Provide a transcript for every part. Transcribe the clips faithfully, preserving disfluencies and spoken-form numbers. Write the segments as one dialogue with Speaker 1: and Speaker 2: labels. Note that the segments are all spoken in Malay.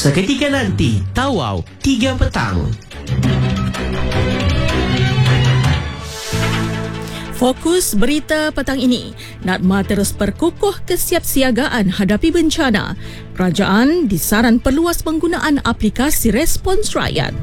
Speaker 1: Seketika nanti, Tawau, tiga petang.
Speaker 2: Fokus berita petang ini, Natma terus berkukuh kesiapsiagaan hadapi bencana. Kerajaan disaran perluas penggunaan aplikasi respons rakyat.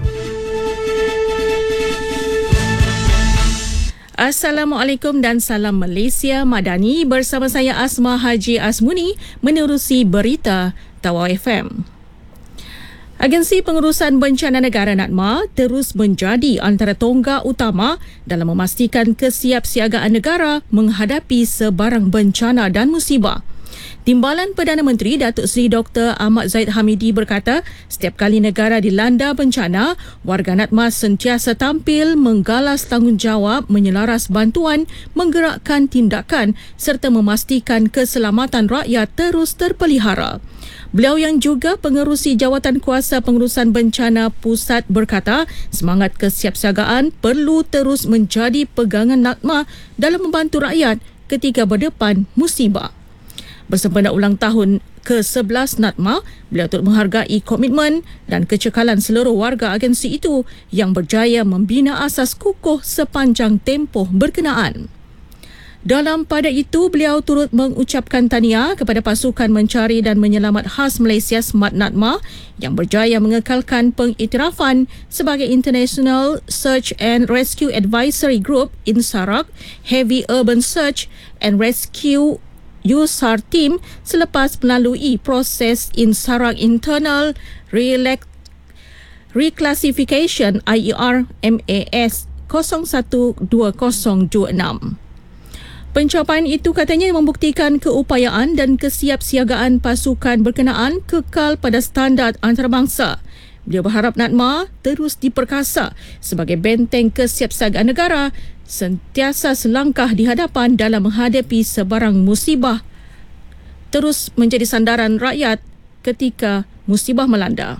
Speaker 2: Assalamualaikum dan salam Malaysia Madani, bersama saya Asma Haji Asmuni menerusi berita Tawau F M. Agensi Pengurusan Bencana Negara Natma terus menjadi antara tonggak utama dalam memastikan kesiapsiagaan negara menghadapi sebarang bencana dan musibah. Timbalan Perdana Menteri Datuk Seri Doktor Ahmad Zahid Hamidi berkata, setiap kali negara dilanda bencana, warga Natma sentiasa tampil menggalas tanggungjawab menyelaras bantuan, menggerakkan tindakan serta memastikan keselamatan rakyat terus terpelihara. Beliau yang juga pengerusi Jawatan Kuasa Pengurusan Bencana Pusat berkata, semangat kesiapsiagaan perlu terus menjadi pegangan Natma dalam membantu rakyat ketika berdepan musibah. Bersempena ulang tahun ke sebelas Natma, beliau turut menghargai komitmen dan kecekalan seluruh warga agensi itu yang berjaya membina asas kukuh sepanjang tempoh berkenaan. Dalam pada itu, beliau turut mengucapkan tahniah kepada pasukan mencari dan menyelamat khas Malaysia Smart Natma yang berjaya mengekalkan pengiktirafan sebagai International Search and Rescue Advisory Group INSARAG Heavy Urban Search and Rescue U S A R Team selepas melalui proses INSARAG Internal Relac- Reclassification I E R M A S kosong satu dua kosong dua enam. Pencapaian itu katanya membuktikan keupayaan dan kesiapsiagaan pasukan berkenaan kekal pada standard antarabangsa. Beliau berharap Natma terus diperkasa sebagai benteng kesiapsiagaan negara, sentiasa selangkah di hadapan dalam menghadapi sebarang musibah, terus menjadi sandaran rakyat ketika musibah melanda.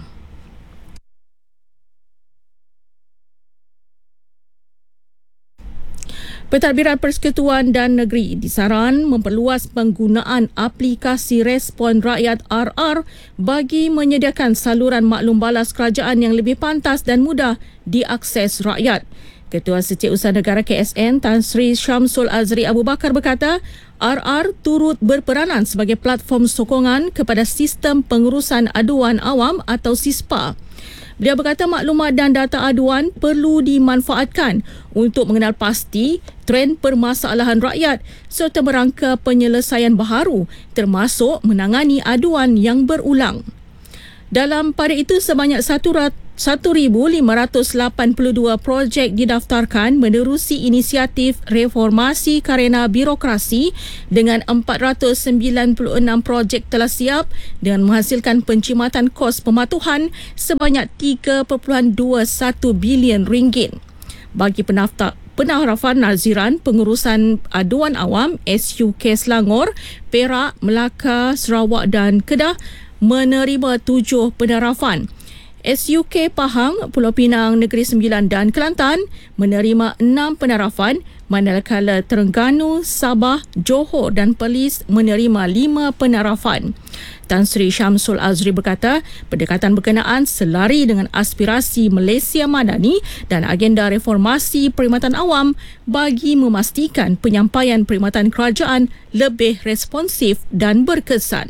Speaker 2: Pentadbiran Persekutuan dan Negeri disaran memperluas penggunaan aplikasi respon rakyat R R bagi menyediakan saluran maklum balas kerajaan yang lebih pantas dan mudah diakses rakyat. Ketua Setiausaha Negara K S N Tan Sri Syamsul Azri Abu Bakar berkata, R R turut berperanan sebagai platform sokongan kepada sistem pengurusan aduan awam atau SISPA. Beliau berkata maklumat dan data aduan perlu dimanfaatkan untuk mengenal pasti trend permasalahan rakyat serta merangka penyelesaian baharu termasuk menangani aduan yang berulang. Dalam pada itu, sebanyak satu ribu lima ratus lapan puluh dua projek didaftarkan menerusi inisiatif reformasi karena birokrasi dengan empat ratus sembilan puluh enam projek telah siap dengan menghasilkan pencimatan kos pematuhan sebanyak tiga perpuluhan dua satu bilion ringgit. Bagi pendaftar penarafan naziran pengurusan aduan awam S U K Selangor, Perak, Melaka, Sarawak dan Kedah menerima tujuh penarafan. S U K Pahang, Pulau Pinang, Negeri Sembilan dan Kelantan menerima enam penarafan, manakala Terengganu, Sabah, Johor dan Perlis menerima lima penarafan. Tan Sri Syamsul Azri berkata, pendekatan berkenaan selari dengan aspirasi Malaysia Madani dan agenda reformasi perkhidmatan awam bagi memastikan penyampaian perkhidmatan kerajaan lebih responsif dan berkesan.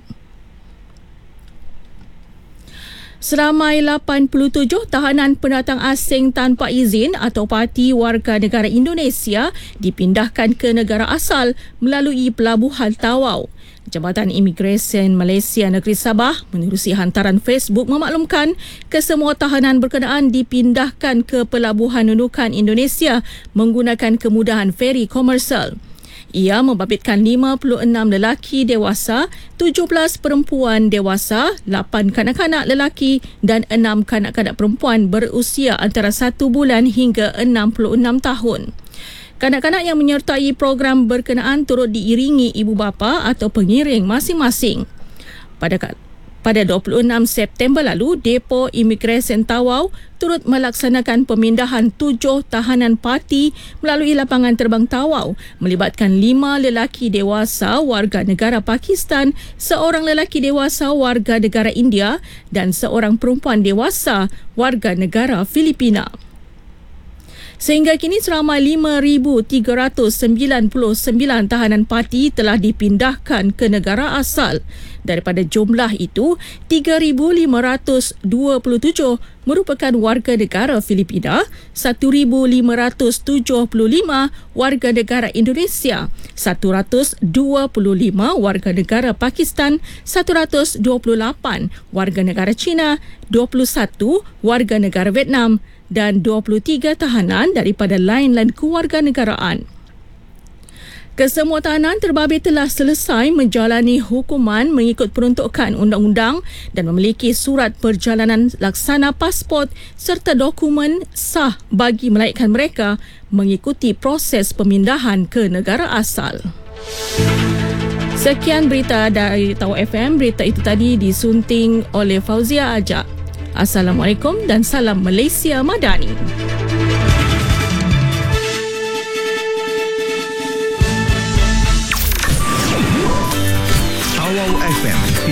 Speaker 2: Seramai lapan puluh tujuh tahanan pendatang asing tanpa izin atau parti warga negara Indonesia dipindahkan ke negara asal melalui Pelabuhan Tawau. Jabatan Imigresen Malaysia Negeri Sabah menerusi hantaran Facebook memaklumkan kesemua tahanan berkenaan dipindahkan ke Pelabuhan Nunukan Indonesia menggunakan kemudahan feri komersial. Ia membabitkan lima puluh enam lelaki dewasa, tujuh belas perempuan dewasa, lapan kanak-kanak lelaki dan enam kanak-kanak perempuan berusia antara satu bulan hingga enam puluh enam tahun. Kanak-kanak yang menyertai program berkenaan turut diiringi ibu bapa atau pengiring masing-masing. Pada Pada dua puluh enam September lalu, Depo Imigresen Tawau turut melaksanakan pemindahan tujuh tahanan parti melalui lapangan terbang Tawau melibatkan lima lelaki dewasa warga negara Pakistan, seorang lelaki dewasa warga negara India dan seorang perempuan dewasa warga negara Filipina. Sehingga kini seramai lima ribu tiga ratus sembilan puluh sembilan tahanan parti telah dipindahkan ke negara asal. Daripada jumlah itu, tiga ribu lima ratus dua puluh tujuh merupakan warga negara Filipina, seribu lima ratus tujuh puluh lima warga negara Indonesia, seratus dua puluh lima warga negara Pakistan, seratus dua puluh lapan warga negara China, dua puluh satu warga negara Vietnam dan dua puluh tiga tahanan daripada lain-lain kewarganegaraan. Kesemua tahanan terbabit telah selesai menjalani hukuman mengikut peruntukan undang-undang dan memiliki surat perjalanan laksana pasport serta dokumen sah bagi melayakkan mereka mengikuti proses pemindahan ke negara asal. Sekian berita dari Tawau F M. Berita itu tadi disunting oleh Fauzia Ajak. Assalamualaikum dan salam Malaysia Madani.
Speaker 3: Tawau F M